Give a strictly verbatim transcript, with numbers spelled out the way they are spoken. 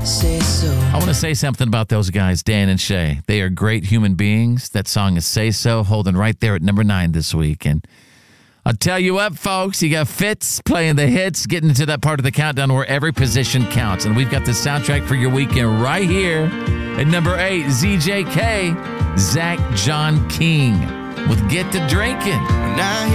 say so. I want to say something about those guys, Dan and Shay. They are great human beings. That song is Say So, holding right there at number nine this week. And I'll tell you what, folks, you got Fitz playing the hits, getting into that part of the countdown where every position counts. And we've got the soundtrack for your weekend right here at number eight, Z J K, Zach John King with Get to Drinking. Now